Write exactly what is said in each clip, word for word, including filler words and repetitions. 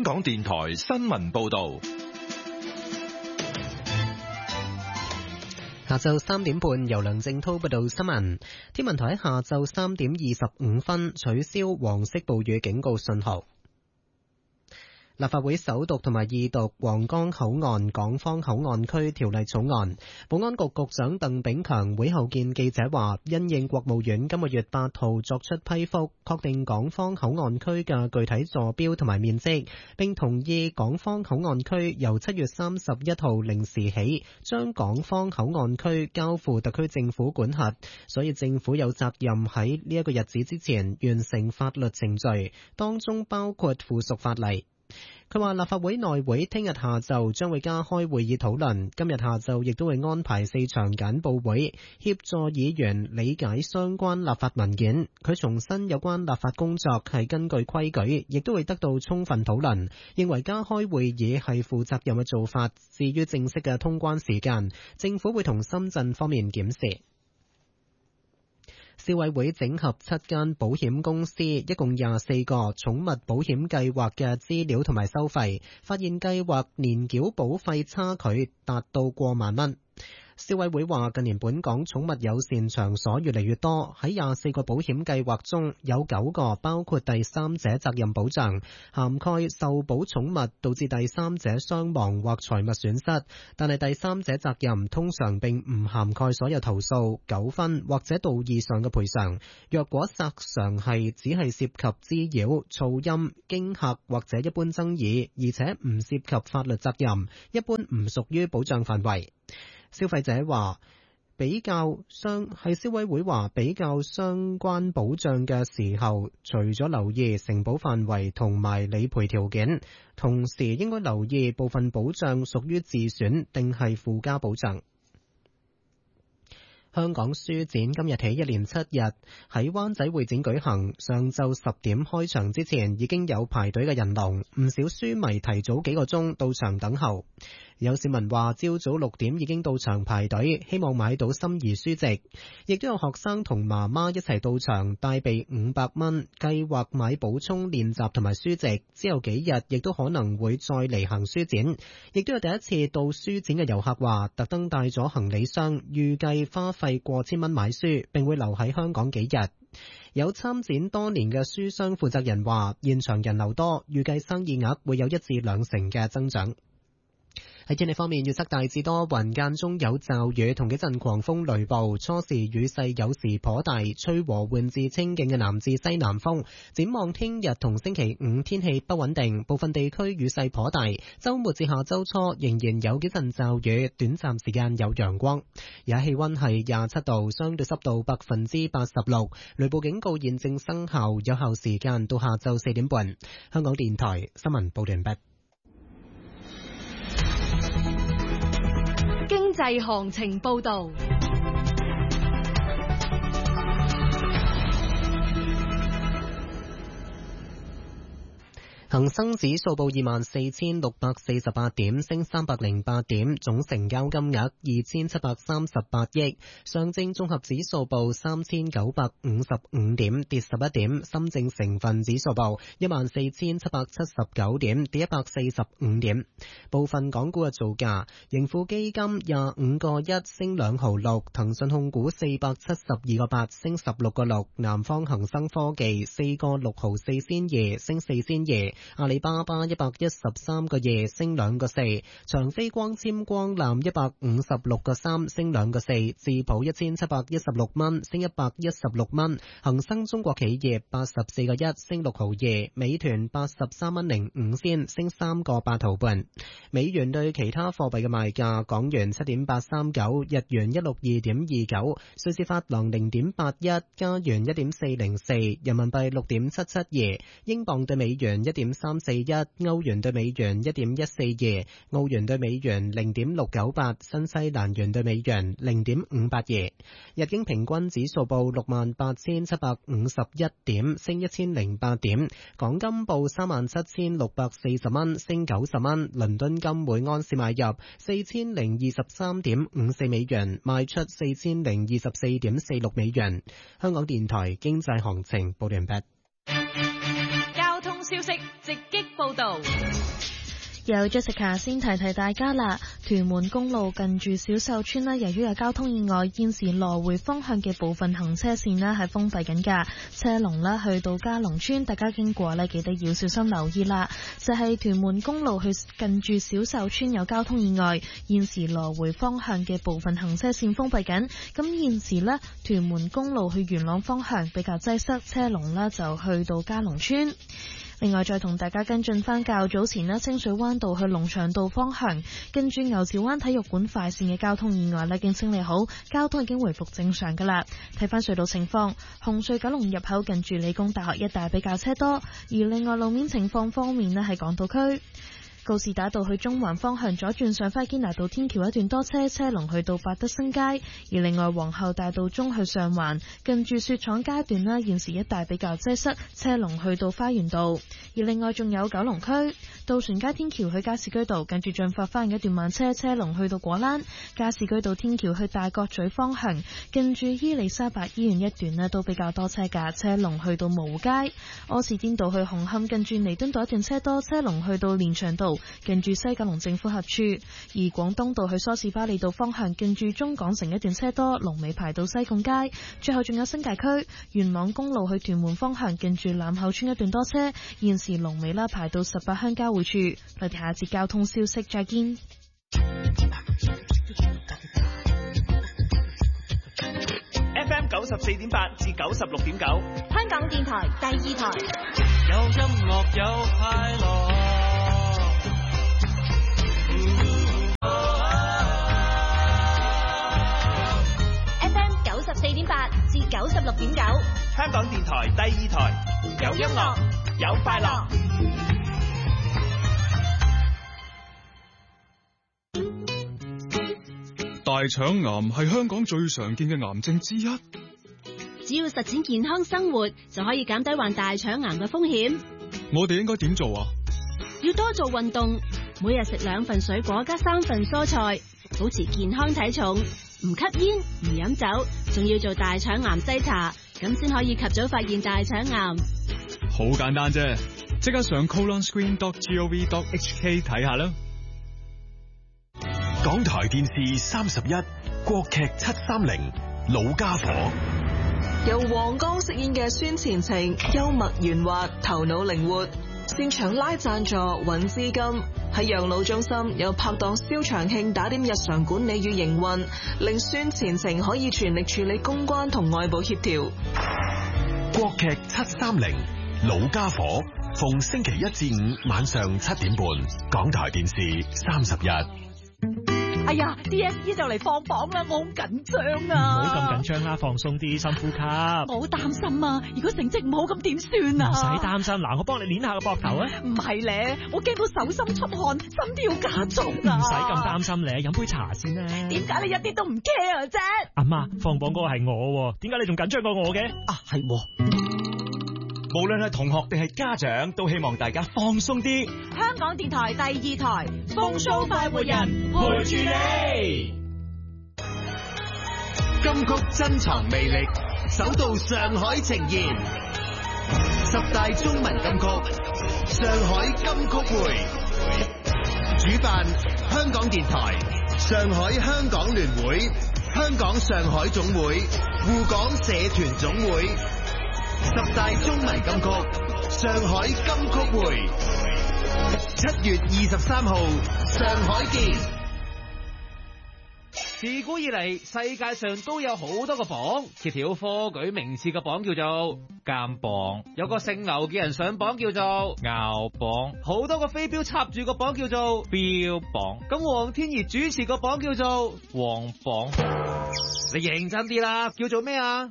香港電台新聞報道。 下晝三點半，由梁正濤報道新聞。天文台喺下晝三點二十五分取消黃色暴雨警告信號。立法會首讀同埋二讀皇崗口岸港方口岸區條例草案，保安局局長鄧炳強會後見記者話，因應國務院今個月八號作出批覆，確定港方口岸區嘅具體坐標同埋面積，並同意港方口岸區由七月三十一號零時起，將港方口岸區交付特區政府管轄，所以政府有責任喺呢一個日子之前完成法律程序，當中包括附屬法例。佢話立法會內會聽日下晝將會加開會議討論，今日下晝亦都會安排四場簡報會，協助議員理解相關立法文件。佢重申有關立法工作係根據規矩，亦都會得到充分討論，認為加開會議係負責任嘅做法。至於正式嘅通關時間，政府會同深圳方面檢視。消委會整合七間保險公司，一共廿四個寵物保險計劃嘅資料同埋收費，發現計劃年繳保費差距達到過萬蚊。消委會話，近年本港寵物友善場所越嚟越多，喺廿四個保險計劃中有九個包括第三者責任保障，涵蓋受保寵物導致第三者傷亡或財物損失，但係第三者責任通常並唔涵蓋所有投訴、糾紛或者道義上嘅賠償。若果索償係只係涉及滋擾、噪音、驚嚇或者一般爭議，而且唔涉及法律責任，一般唔屬於保障範圍。消費者話比較相係消委會話比較相關保障嘅時候，除咗留意承保範圍同埋理賠條件，同時應該留意部分保障屬於自選定係附加保障。香港書展今日起一連七日喺灣仔會展舉行，上晝十點開場之前已經有排隊嘅人龍，唔少書迷提早幾個鐘到場等候。有市民話朝早六點已經到場排隊，希望買到心儀書籍，亦都有學生同媽媽一齊到場，帶備五百蚊，計劃買補充練習同埋書籍，之後幾日亦都可能會再嚟行書展。亦都有第一次到書展嘅遊客話，特登帶咗行李箱，預計花費過千蚊買書，並會留喺香港幾日。有參展多年嘅書商負責人話，現場人流多，預計生意額會有一至兩成嘅增長。喺天氣方面，預測大致多雲，間中有驟雨同幾陣狂風雷暴，初時雨勢有時頗大，吹和緩至清勁嘅南至西南風。展望聽日同星期五天氣不穩定，部分地區雨勢頗大，週末至下周初仍然有幾陣驟雨，短暫時間有陽光。而家氣溫係廿七度，相對濕度百分之八十六，雷暴警告現正生效，有效時間到下晝四點半。香港電台新聞報道完畢。 經濟行情報道。 恒生指數報二萬四千六百四十八點，升三百零八點，總成交金額二千七百三十八億。上證綜合指數報三千九百五十五點，跌十一點。深證成分指數報一萬四千七百七十九點，跌一百四十五點。部分港股嘅造價：盈富基金廿五個一升兩毫六，騰訊控股四百七十二個八升十六個六，南方恒生科技四個六毫四仙二升四仙二。阿里巴巴一百一十三個二升兩個四，長飛光纖光纜一百五十六個三升兩個四，智普一千七百一十六蚊升一百一十六蚊，恒生中國企業八十四個一升六毫二，美團八十三蚊零五仙升三個八毫半。美元對其他貨幣嘅賣價：港元七點八三九，日元一六二點二九，瑞士法郎零點八一，加元一點四零四，人民幣六點七七二，英鎊對美元一點三四一，歐元對美元一點一四二，澳元對美元零點六九八，新西蘭元對美元零點五八二。日經平均指數報六萬八千七百五十一點，升一千零八點。港金報三萬七千六百四十蚊，升九十蚊。倫敦金每安士買入四千零二十三點五四美元，賣出四千零二十四點四六美元。香港電台經濟行情報完畢。 交通消息直擊報道。 有 Jessica 先提提大家啦，屯門公路近住小秀村啦，由於有交通意外，現時來回方向嘅部分行車線咧係封閉緊㗎，車龍咧去到嘉龍村，大家經過咧記得要小心留意啦。就係屯門公路去近住小秀村有交通意外，現時來回方向嘅部分行車線封閉緊，咁現時咧屯門公路去元朗方向比較擠塞，車龍咧就去到嘉龍村。另外再同大家跟進翻較早前呢，清水灣道去龍翔道方向跟住牛池灣體育館快線嘅交通意外呢，已經清理好，交通已經回復正常噶啦。睇翻隧道情況，紅隧九龍入口近住理工大學一帶比較車多，而另外路面情況方面呢，係港島區告士打道去中環方向左轉上返堅拿道天橋一段多車，車龍去到百德新街；而另外皇后大道中去上環近住雪廠街段啦，現時一帶比較擠塞，車龍去到花園道。而另外仲有九龍區渡船街天橋去加士居道近住進發花園一段慢車，車龍去到果欄；加士居道天橋去大角咀方向近住伊利沙伯醫院一段呢都比較多車架，車龍去到蕪湖街；柯士甸道去紅磡近住彌敦道一段車多，車龍去到連翔道近住西九龍政府合署；而廣東道去梳士巴利道方向近住中港城一段車多，龍尾排到西貢街。最後仲有新界區元朗公路去屯門方向近住欖口村一段多車，現時龍尾啦排到十八鄉交匯處。我哋下節交通消息再見。 F M 九十四點八至九十六點九， 香港電台第二台， 有音樂有快樂。 F M 九十四點八至九十六點九， 香港電台第二台，有音樂有快樂。 大腸癌係香港最常見嘅癌症之一。 只要實踐健康生活，就可以減低患大腸癌嘅風險。 我哋應該點做啊？ 要多做運動，每日食兩份水果加三份蔬菜，保持健康體重，唔吸煙唔飲酒，仲要做大腸癌篩查，咁先可以及早發現大腸癌。 好簡單啫，即刻上 colon screen dot gov dot h k 睇下啦。 港台電視三十一國劇七三零老家伙， 由黃剛飾演嘅孫前程，幽默圓滑，頭腦靈活，擅長拉贊助揾資金。喺養老中心有拍檔蕭長慶打點日常管理與營運，令孫前程可以全力處理公關同外部協調。 國劇七三零老家伙，逢星期一至五晚上七點半，港台電視三十一。 哎呀 ，D S E 就嚟放榜啦，我好緊張啊！ 唔好咁緊張啦，放鬆啲，深呼吸。 我好擔心啊，如果成績唔好咁點算啊？ 唔使擔心，嗱，我幫你捏下個膊頭啊！ 唔係咧，我驚到手心出汗，心跳加速啊！ 唔使咁擔心咧，飲杯茶先啦。 點解你一啲都唔 care 啫？ 阿媽，放榜嗰個係我，點解你仲緊張過我嘅？ 啊，係。無論係同學定係家長，都希望大家放鬆啲。 香港電台第二台，風騷快活人陪住你。 金曲珍藏魅力，首度上海呈現十大中文金曲，上海金曲會，主辦香港電台、上海香港聯會、香港上海總會、滬港社團總會。十大中文金曲，上海金曲會，七月二十三號，上海見。 自古以嚟，世界上都有好多個榜，揭曉科舉名次嘅榜叫做監榜，有個姓牛嘅人上榜叫做牛榜，好多個飛鏢插住個榜叫做標榜，咁黃天怡主持個榜叫做黃榜。你認真啲啦，叫做咩啊？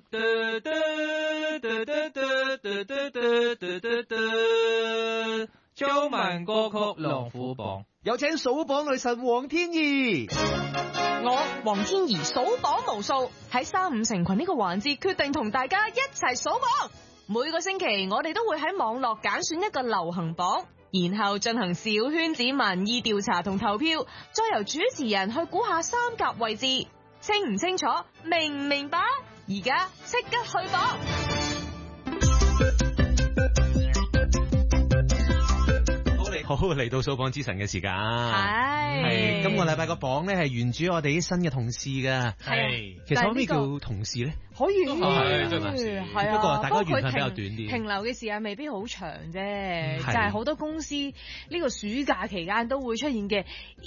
中文歌曲龍虎榜，有請數榜女神黃天怡。 我黃天怡數榜無數，喺三五成群呢個環節決定同大家一齊數榜。每個星期我哋都會喺網絡揀選一個流行榜，然後進行小圈子民意調查同投票，再由主持人去估下三甲位置。清唔清楚？明唔明白？而家即刻去榜！ 係好嚟到數榜之神嘅時間， 係係今個禮拜個榜咧係源自我哋啲新嘅同事㗎， 係其實可唔可以叫同事咧？ 可以， 係真係， 係啊。 不過大家緣分比較短啲， 啲， 停留嘅時間未必好長啫，就係好多公司呢個暑假期間都會出現嘅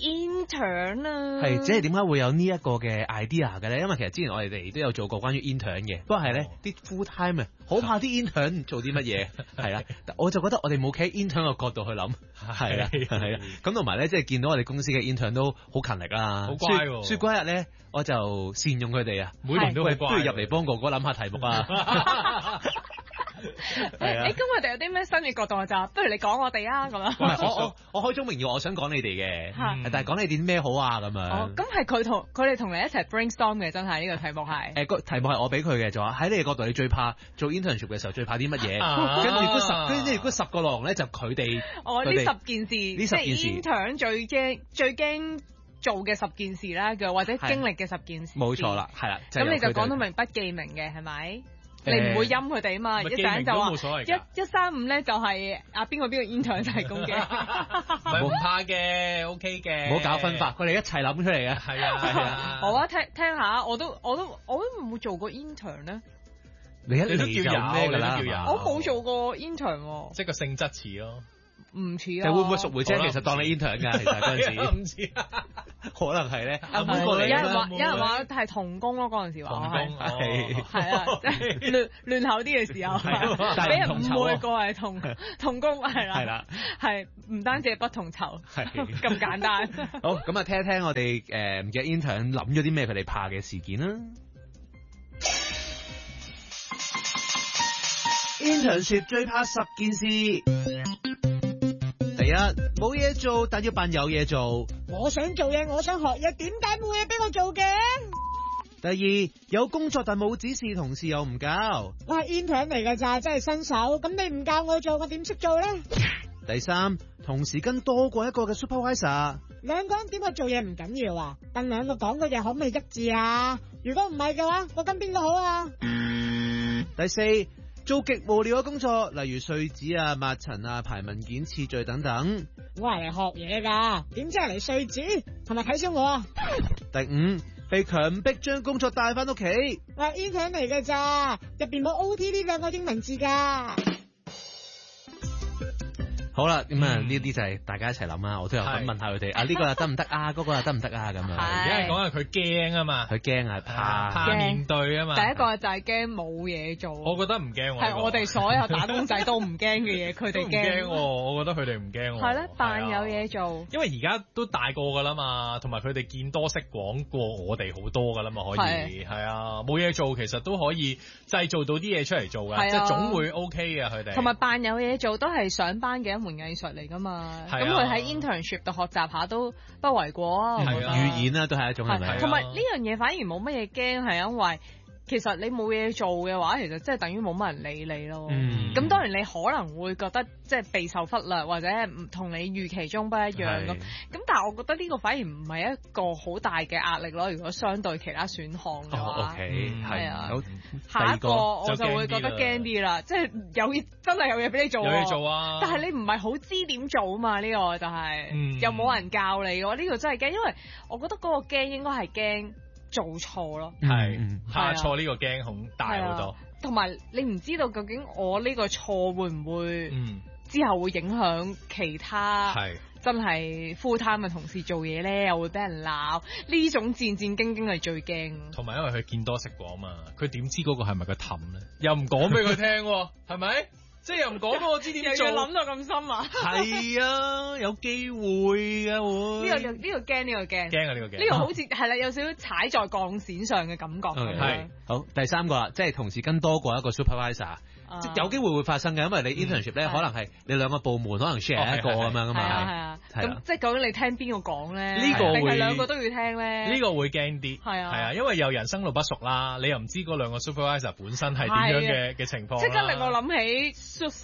intern 啊。 係，即係點解會有呢一個嘅 idea 嘅咧？因為其實之前我哋哋都有做過關於 intern 嘅，不過係咧啲 full time 啊，好怕啲 intern 做啲乜嘢，係啦。我就覺得我哋冇企喺 intern 嘅角度去諗，係啦，係啦。咁同埋咧，即係見到我哋公司嘅 intern 都好勤力啦， 好乖喎。 所以嗰日咧，我就善用佢哋啊，每年都係都要入嚟幫哥哥諗下題目啊。 誒，咁我哋有啲咩新嘅角度就，不如你講我哋啊咁樣。 唔係我我我開宗明義，我想講你哋嘅，但係講你哋啲咩好啊咁樣。 哦，咁係佢同佢哋同你一齊 brainstorm 嘅，真係呢個題目係。 誒個題目係我俾佢嘅，就話喺你哋角度，你最怕做 internship 嘅時候最怕啲乜嘢？跟住嗰十跟住嗰十個內容咧，就佢哋。 哦，呢十件事， 呢十件事。 即係 intern 最驚最驚做嘅十件事啦，或者經歷嘅十件事。 冇錯啦，係啦。 咁你就講到明不記名嘅係咪？你唔會陰佢哋啊嘛，一陣就話一一三五咧就係啊邊個邊個 intern 提供嘅， 唔係唔怕嘅 ，OK 嘅， 唔好搞分法，佢哋一齊諗出嚟嘅， 係啊係啊。 好啊，聽聽下，我都我都我都冇做過 intern 咧， 你一你都叫有咩㗎啦？ 我冇做過 intern， 即係個性質似咯。 唔似啊！ 就會唔會贖回啫？其實當你 intern 㗎，其實嗰陣時唔似， 可能係咧。 有人話有人話係童工咯，嗰陣時話童工係係啊，即係亂亂口啲嘅時候，俾人誤會過係童童工係啦，係啦，係唔單止係不同酬，係咁簡單。 好，咁啊，聽一聽我哋誒嘅 intern 諗咗啲咩佢哋怕嘅事件啦。internship 最怕十件事。第一，冇嘢做，但要扮有嘢做。 我想做嘢，我想學嘢，點解冇嘢俾我做嘅？ 第二，有工作但冇指示，同事又唔教。 我係 intern 嚟㗎咋，真係新手，咁你唔教我做，我點識做咧？ 第三，同時跟多過一個嘅 supervisor。 兩個人點去做嘢唔緊要啊，但兩個講嘅嘢可唔可以一致啊？如果唔係嘅話，我跟邊個好啊？ 第四，做極無聊嘅工作，例如碎紙啊、抹塵啊、排文件次序等等。 我係嚟學嘢噶，點知係嚟碎紙，係咪睇小我啊？ 第五，被強迫將工作帶翻屋企。 我係 intern 嚟嘅咋，入邊冇 O T 呢兩個英文字噶。 好啦，咁啊呢啲就係大家一齊諗啊，我都有咁問下佢哋啊，呢個又得唔得啊？嗰個又得唔得啊？咁樣。 而家係講係佢驚啊嘛， 佢驚啊，怕怕面對啊嘛。 第一個就係驚冇嘢做。 我覺得唔驚喎。 係我哋所有打工仔都唔驚嘅嘢，佢哋驚。 唔驚，我覺得佢哋唔驚。 係咧，扮有嘢做。 因為而家都大個噶啦嘛，同埋佢哋見多識廣過我哋好多噶啦嘛，可以係啊，冇嘢做其實都可以製造到啲嘢出嚟做噶，即係總會 OK 嘅佢哋。同埋扮有嘢做都係上班嘅一門藝術嚟噶嘛。咁佢喺 internship 度學習下都不為過啊！ 語言啦，都係一種係咪？ 同埋呢樣嘢反而冇乜嘢驚，係因為其實你冇嘢做嘅話，其實即係等於冇乜人理你咯。咁、嗯、當然你可能會覺得即係備受忽略，或者唔同你預期中不一樣咁。咁但係我覺得呢個反而唔係一個好大嘅壓力咯。如果相對其他選項嘅話，係、哦 okay, 啊。下一個我就會覺得驚啲啦，即係有真係有嘢俾你做， 有嘢做啊！ 但係你唔係好知點做啊嘛？呢、呢個就係、是嗯、又冇人教你嘅話，呢、呢個真係驚，因為我覺得嗰個驚應該係驚做錯咯， 係、嗯、下錯呢個驚恐大好多， 同埋、啊、你唔知道究竟我呢個錯會唔會之後會影響其他真係 full time 嘅同事做嘢咧，又會俾人鬧，呢種戰戰兢兢係最驚。 同埋因為佢見多識廣嘛，佢點知嗰個係咪個氹咧？又唔講俾佢聽，係咪？即係又唔講俾我知點做， 又要諗到咁深啊！ 係啊，有機會嘅會。 呢、這個呢、這個驚呢、這個驚。 驚啊呢個驚。 呢、這個好似係啦，有少少踩在鋼線上嘅感覺。係、 okay。好，第三個啦，即係同時跟多過一個 supervisor。啊、即有機會會發生嘅，因為你 internship 咧、嗯，可能係你兩個部門可能 share 一個咁樣噶嘛。係啊係啊。咁即係究竟你聽邊個講咧？ 呢、這個會定係兩個都要聽咧？ 呢、這個會驚啲。係啊。係啊，因為又人生路不熟啦，你又唔知嗰兩個 supervisor 本身係點樣嘅嘅情況。 即刻令我諗起 Suits 啊！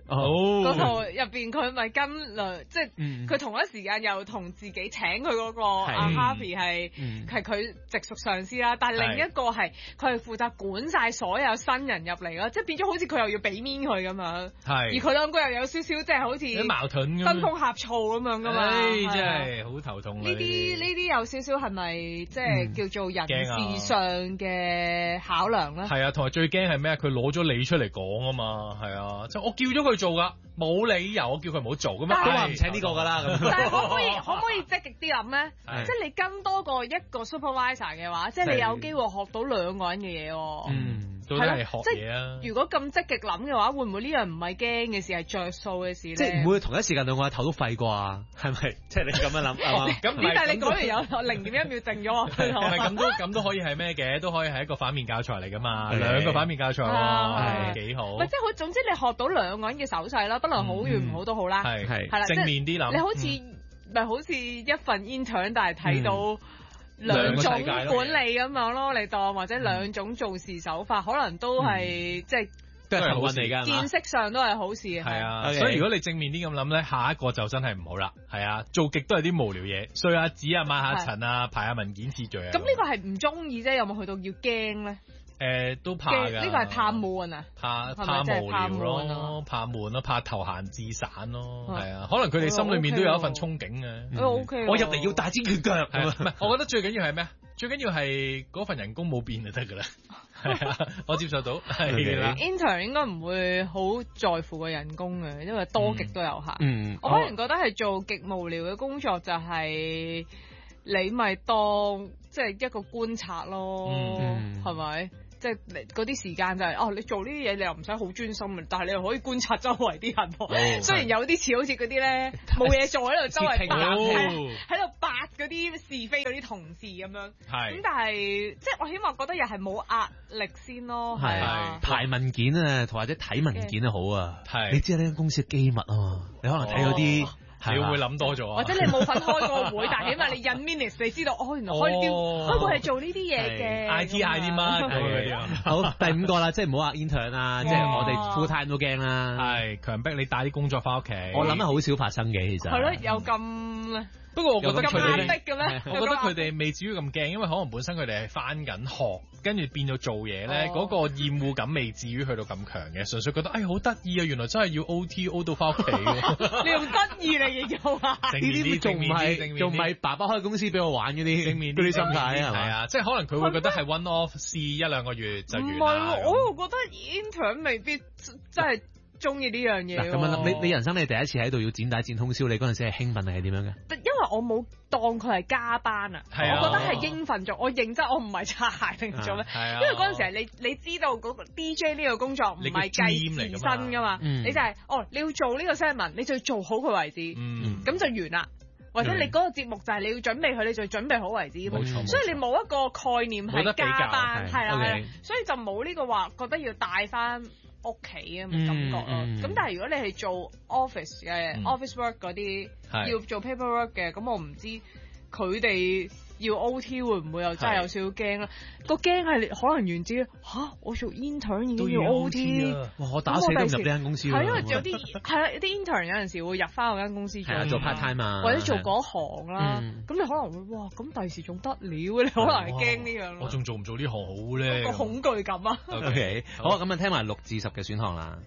哦， 嗰套入邊佢咪跟兩，即係佢同一時間又同自己請佢嗰個阿 Harvey 係係佢直屬上司啦，但係另一個係佢係負責管晒所有新人入嚟咯，即係變咗好似佢又要俾面佢咁樣，而佢兩個又有少少即係好似有矛盾咁， 爭風呷醋咁樣噶嘛， 唉，真係好頭痛。 呢啲呢啲有少少係咪即係叫做人事上嘅考量咧？ 係啊，同埋最驚係咩？佢攞咗你出嚟講啊嘛，係啊，即係我叫咗佢做噶，冇理由我叫佢唔好做噶嘛， 都話唔請呢個噶啦咁。 但係可唔可以可唔可以積極啲諗咧？即係你跟多過一個 supervisor 嘅話，即係你有機會學到兩個人嘅嘢喎。 嗯。都係學嘢啊！ 如果咁積極諗嘅話，會唔會呢樣唔係驚嘅事，係着數嘅事咧？ 即係唔會同一時間兩個頭都廢啩？係咪？即係你咁樣諗係嘛？ 咁但係你講完有零點一秒定咗我。 係咪咁都咁都可以係咩嘅？都可以係一個反面教材嚟噶嘛？兩個反面教材係幾好。 唔係即係好，總之你學到兩個人嘅手勢啦，不論好與唔好都好啦。 係係係啦， 正面啲諗。 你好似咪好似一份 intern，但係睇到。兩種管理咁樣咯，你當或者兩種做事手法，嗯、可能都係、嗯、即係都係好事嚟㗎， 見識上都係好事。 係啊，okay. 所以如果你正面啲咁諗咧，下一個就真係唔好啦。係啊，做極都係啲無聊嘢，碎下紙啊、抹下塵啊、排下文件次序啊。 咁呢個係唔中意啫，有冇去到要驚咧？ 誒、呃，都怕㗎。 呢個係怕悶啊， 怕怕無聊咯，怕悶咯，怕投閒自散咯，係啊。可能佢哋心裏面都有一份憧憬嘅。 O K， 我入嚟要大展拳腳。 唔係，我覺得最緊要係咩？最緊要係嗰份人工冇變就得㗎啦。係啊，我接受到。係啦。 Intern 應該唔會好在乎個人工嘅，因為多極都有限。 嗯。 我可能覺得係做極無聊嘅工作就係你咪當即係一個觀察咯，係咪？即係嗰啲時間就係、是、哦，你做呢啲嘢你又唔使好專心，但係你又可以觀察周圍啲人。哦、雖然有啲似好似嗰啲咧冇嘢做喺度周圍八喺度八嗰啲是非嗰啲同事咁樣。係咁，但係即係我希望覺得又係冇壓力先咯。係啊， 排文件啊，同或者睇文件都好啊。係你知呢間公司嘅機密啊嘛，你可能睇到啲。哦你會諗多咗啊？ 或者你冇份開個會，但係起碼你印 minutes，你知道哦，原來開啲開會係做呢啲嘢嘅。 I T I 啲乜嗰啲啊？ 好，第五個啦，即係唔好話 intern 啦，即係我哋 full time 都驚啦。 係強迫你帶啲工作翻屋企。 我諗係好少發生嘅，其實。 係咯，有咁。 不過我覺得佢哋， 咩我覺得佢哋未至於咁驚，因為可能本身佢哋係翻緊學，跟住變到做嘢咧，嗰、哦、個厭惡感未至於去到咁強嘅，純粹覺得哎好得意啊，原來真係要 O T O 到翻屋企。 你用得意嚟形容啊？ 呢啲仲唔係仲唔係爸爸開公司俾我玩嗰啲正面嗰啲心態啊？ 係啊，即係可能佢會覺得係 one off 試一兩個月就完啦。唔係，我又覺得 intern 未必真係。中意呢樣嘢喎。 咁樣你你人生你第一次喺度要剪帶剪通宵，你嗰陣時係興奮定係點樣嘅？ 因為我冇當佢係加班啊，我覺得係應份做，我認真，我唔係擦鞋定做咩？因為嗰陣時係你你知道嗰個 D J 呢個工作唔係計時薪㗎嘛，你就係哦你要做呢個 segment，你就要做好佢為止，咁就完啦。或者你嗰個節目就係你要準備佢，你就準備好為止。冇錯，所以你冇一個概念係加班，係啦，所以就冇呢個話覺得要帶翻屋企咁嘅感覺咯，咁、嗯嗯、但係如果你係做 office 嘅、嗯、office work 嗰啲，要做 paperwork 嘅，咁我唔知佢哋要 O T 會唔會又真係有少少驚啦？個驚係可能源自吓，我做 intern 已經要 O T， 哇！我打死都唔入呢間公司。 係因為有啲係啦，有啲 intern 有陣時會入翻嗰間公司做， 做 part time 啊， 或者做嗰行啦。咁你可能會哇，咁第時仲得了？你可能係驚呢樣咯。 我仲做唔做呢行好咧？ 個恐懼感啊。 OK，好啊，咁啊聽埋六至十嘅選項啦。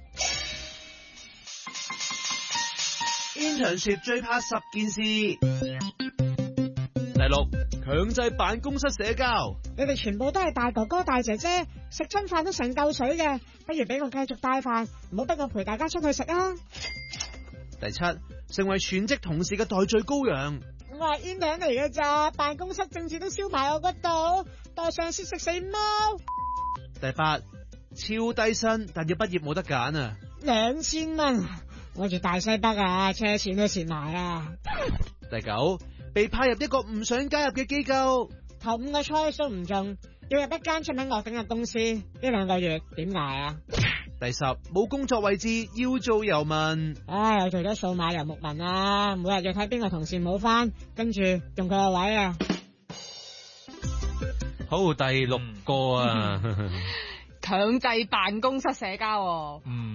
Internship 最怕十件事。 第六，強制辦公室社交。 你哋全部都係大哥哥大姐姐，食餐飯都成嚿水嘅，不如俾我繼續帶飯，唔好逼我陪大家出去食啊。 第七，成為全職同事嘅代罪羔羊。 我係 intern 嚟嘅咋，辦公室政治都燒埋我嗰度，代上司食死貓。 第八，超低薪，但要畢業冇得揀啊。 兩千蚊，我住大西北啊，車錢都蝕埋啊。 第九，被派入一個唔想加入嘅機構， 頭五個 choice 都唔中，要入一間出名樂鼎嘅公司，呢兩個月點捱啊？ 第十，冇工作位置，要做遊民。 唉，我做咗數碼遊牧民啊，每日要睇邊個同事冇返，跟住用佢個位啊。 好，第六個啊， 強制辦公室社交。嗯。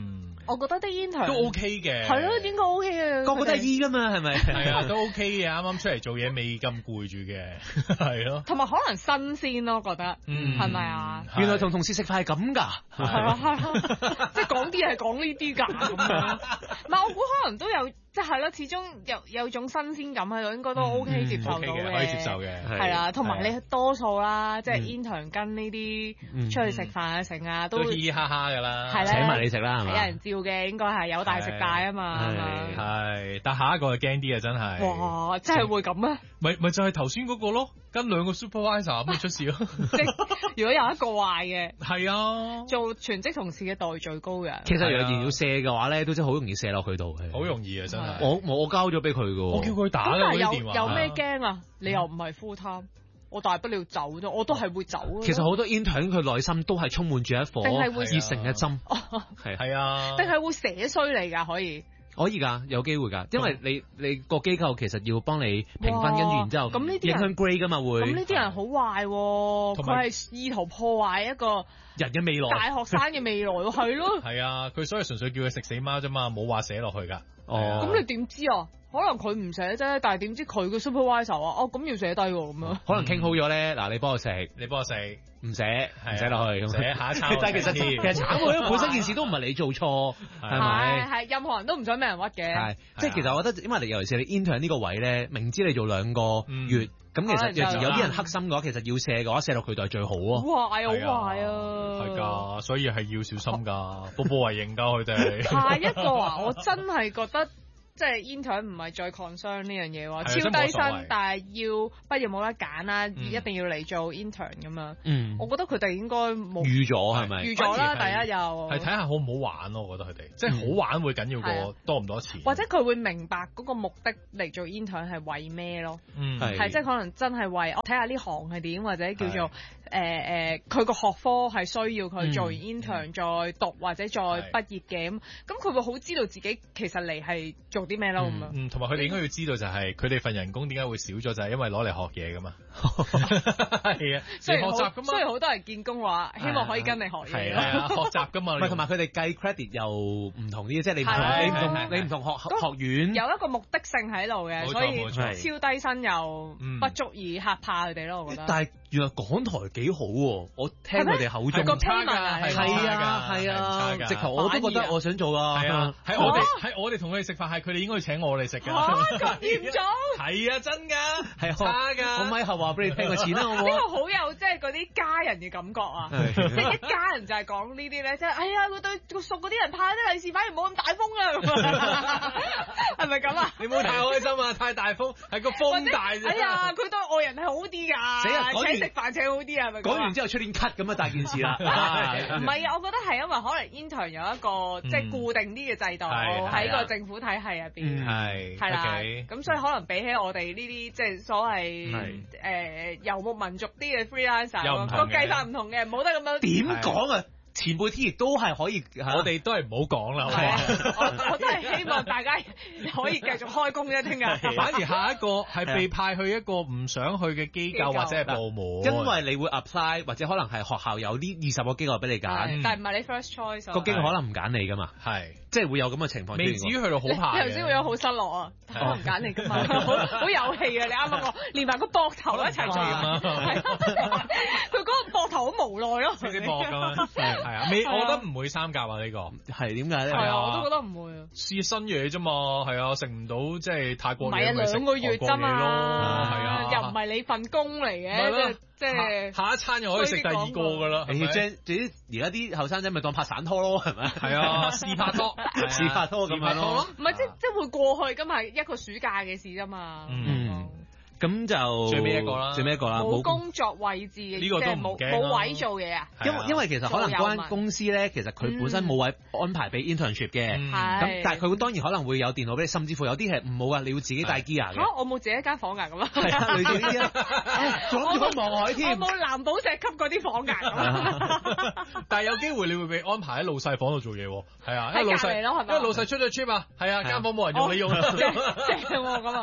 我覺得啲 intern 都 OK 嘅， 係咯，應該 OK 嘅， 個個都係醫㗎嘛，係咪？ 係啊，都 OK 嘅，啱啱出嚟做嘢未咁攰住嘅，係咯。 同埋可能新鮮咯，覺得，嗯，係咪啊？ 原來同同事食飯係咁㗎， 係啊係啊，即係講啲嘢係講呢啲㗎咁樣。唔係，我估可能都有。即係咯，始終有有種新鮮感喺度，應該都 OK 接受到嘅， 可以接受嘅， 係啦。同埋你多數啦，即係 intern 跟呢啲出去食飯啊成啊，都嘻嘻哈哈㗎啦， 請埋你食啦，係咪？ 有人照嘅，應該係有大食大啊嘛， 係。但下一個就驚啲啊，真係。 哇！真係會咁啊？ 咪咪就係頭先嗰個咯，跟兩個 supervisor 咁出事咯。 即如果有一個壞嘅， 係啊， 做全職同事嘅代罪高嘅。 其實如果要卸嘅話咧，都真係好容易卸落佢度嘅。 好容易啊，真係。 我我交咗俾佢嘅， 我叫佢打㗎嗰啲電話。 有咩驚啊？你又唔係 full time，我大不了走啫，我都係會走。 其實好多 intern 佢內心都係充滿住一顆熱誠嘅針， 係係啊， 定係會寫衰你㗎？可以。 可以㗎，有機會㗎，因為你你個機構其實要幫你評分，跟住然之後影響 grade 㗎嘛會。 咁呢啲人好壞喎，佢係意圖破壞一個人嘅未來， 大學生嘅未來喎，係咯。 係啊，佢所以純粹叫佢食死貓啫嘛，冇話寫落去㗎。 哦， 咁你點知啊？可能佢唔寫啫，但係點知佢個 supervisor 啊？哦，咁要寫低喎，咁樣。 可能傾好咗咧，嗱，你幫我食， 你幫我食， 唔寫，唔寫落去咁。 寫下一餐。 但係其實其實慘喎，因為本身件事都唔係你做錯，係咪？ 係任何人都唔想俾人屈嘅。 係，即係其實我覺得，因為你尤其是你 intern 呢個位咧，明知你做兩個月，咁其實有時有啲人黑心嘅話，其實要卸嘅話，卸落佢度係最好啊。 壞啊，好壞啊！ 係㗎，所以係要小心㗎，步步為營㗎佢哋。 下一個啊，我真係覺得。即係 intern 唔係最 concern 呢樣嘢喎，超低薪，但係要畢業冇得揀啦，嗯、一定要嚟做 intern 咁樣。嗯，我覺得佢哋應該冇預咗係咪？ 預咗啦，第一又係睇下好唔好玩咯，我覺得佢哋即係好玩會緊要過多唔多錢。 或者佢會明白嗰個目的嚟做 intern 係為咩咯？嗯，係即係可能真係為我睇下呢行係點，或者叫做。誒誒，佢、呃、個學科係需要佢做完 intern、嗯、再讀或者再畢業嘅咁，咁佢會好知道自己其實嚟係做啲咩咯咁啊。 嗯，同埋佢哋應該要知道就係佢哋份人工點解會少咗，就係、是、因為攞嚟學嘢噶嘛。係啊， 所以學習噶嘛。 所以好多人見工話希望可以跟你學嘢。 係啊，學習噶嘛。 唔係同埋佢哋計 credit 又唔同啲，即係你唔同你唔同你唔同學學院有一個目的性喺度嘅，所以超低薪又不足以嚇怕佢哋咯，我覺得。 但係原來港台幾好喎，我聽佢哋口中個 payment 係係啊係啊，直頭我都覺得我想做啊。 係啊，喺我哋喺我哋同佢哋食飯，係佢哋應該要請我哋食㗎。 咁嚴重？ 係啊，真㗎，係差㗎。我咪後話俾你聽個錢啦，好唔好？ 呢個好有即係嗰啲家人嘅感覺啊！即係一家人就係講呢啲咧，即係哎呀，佢對個熟嗰啲人派啲利是反而冇咁大風啊！係咪咁啊？ 你唔好太開心啊！太大風係個風大啫。 哎呀，佢對外人係好啲㗎。 死啊！ 請食飯請好啲啊！係咪？ 講完之後出年 cut 咁啊大件事啦。 唔係啊，我覺得係因為可能 intern 有一個即係固定啲嘅制度喺個政府體系入邊， 係係啦。咁所以可能比起我哋呢啲即係所謂誒遊牧民族啲嘅 freelancer 個計法唔同嘅，冇得咁樣點講啊？前輩 T 亦都係可以， 我哋都係唔好講啦。 我我都係希望大家可以繼續開工啫，聽日。 反而下一個係被派去一個唔想去嘅機構或者係部門， 因為你會 apply 或者可能係學校有呢二十個機構俾你揀， 但係唔係你 first choice。 個機構可能唔揀你噶嘛， 係即係會有咁嘅情況。 未至於去到好怕。 頭先會有好失落啊，可能唔揀你噶嘛，好好有氣啊！你啱啱講連埋個膊頭一齊做啊，佢嗰個膊頭好無奈咯， 識啲膊㗎嘛，係啊，未我覺得。唔會參加啊！呢個係點解咧？ 係啊，我都覺得唔會啊。 試新嘢啫嘛，係啊，食唔到即係泰國嘢。 唔係啊，兩個月啫嘛， 係啊， 又唔係你份工嚟嘅，即係下一餐又可以食第二個㗎啦。 即係而家啲後生仔咪當拍散拖咯，係咪？ 係啊，試拍拖， 試拍拖咁樣咯。 唔係即即會過去㗎嘛，一個暑假嘅事啫嘛。 嗯。咁就最尾一個啦， 最尾一個啦， 冇工作位置嘅， 呢個都唔驚， 冇位做嘢啊。 因為因為其實可能嗰間公司咧，其實佢本身冇位安排俾 internship 嘅，咁但係佢當然可能會有電腦俾你，甚至乎有啲係唔好噶，你要自己帶 gear 嘅。 嚇！我冇自己一間房㗎咁啊。 係啊，類似呢啲啊，仲諗住去望海添。 我冇藍寶石級嗰啲房㗎。 但係有機會你會被安排喺老細房度做嘢喎。係啊，因為老細，因為老細出咗 trip 啊，係啊，間房冇人用，你用。 正喎咁啊！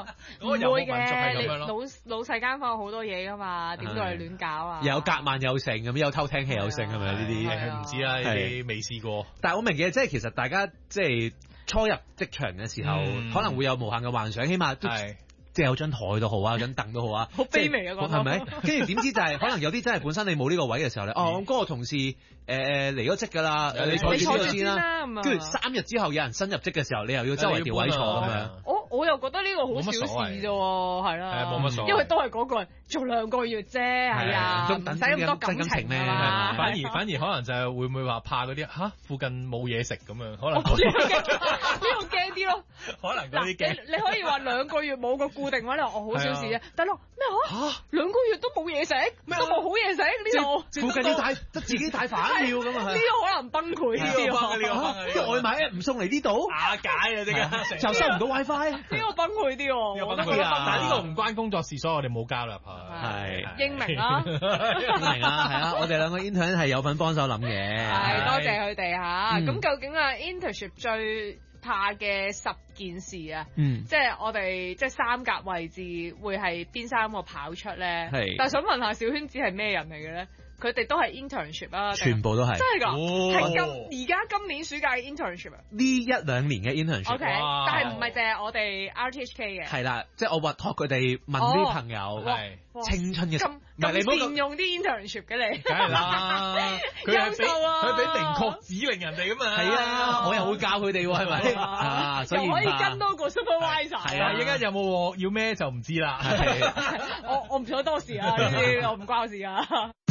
嗰個遊牧民族係咁你樣咯。 老老細間房有好多嘢噶嘛，點都係亂搞啊！ 有隔萬有剩咁，有偷聽器有剩係咪呢啲？ 唔知啦，呢啲未試過。 但係我明嘅，即係其實大家即係初入職場嘅時候，可能會有無限嘅幻想，起碼都即係有張台都好啊，有張凳都好啊。 好卑微啊， 係咪？跟住點知就係可能有啲真係本身你冇呢個位嘅時候咧，哦，嗰個同事誒誒離咗職㗎啦，你坐住呢度先啦。跟住三日之後有人新入職嘅時候，你又要周圍調位坐咁樣。 我我又覺得呢個好小事啫喎，係啦， 冇乜所謂， 因為都係嗰個做兩個月啫，係啊，唔使咁多感情咩？ 反而反而可能就係會唔會話怕嗰啲嚇附近冇嘢食咁樣，可能呢個驚啲咯。 可能嗰啲驚。 你可以話兩個月冇個固定位，你話我好小事啫。大佬咩嚇？兩個月都冇嘢食，都冇好嘢食呢度。 附近要帶得自己帶飯要咁啊？ 呢個可能崩潰啲喎。 啲外賣唔送嚟呢度， 瓦解啊！即刻就收唔到 WiFi。 呢個崩潰啲喎，我覺得但係呢個唔關工作事，所以我哋冇交流下。 係英明啦， 英明啦，係啊！我哋兩個 intern 係有份幫手諗嘅。 係多謝佢哋嚇。咁究竟啊 internship 最怕嘅十件事啊， 嗯， 即係我哋即係三甲位置會係邊三個跑出咧？ 係。 但係想問下小圈子係咩人嚟嘅咧？佢哋都係 internship 啊， 全部都係真係㗎，係今哦而家今年暑假嘅 internship 啊。 呢一兩年嘅 internship。 OK，但係唔係淨係我哋 R T H K 嘅。 係啦，即係我委託佢哋問啲朋友， 係青春嘅， 咁咁善用啲 internship 嘅你， 梗係啦，佢係俾佢俾明確指令人哋㗎嘛。 係啊，我又會教佢哋喎，係咪啊？所以可以跟多個 supervisor。 係啊，依家有冇要咩就唔知啦。 我我唔想多事啊，呢啲我唔關我事啊。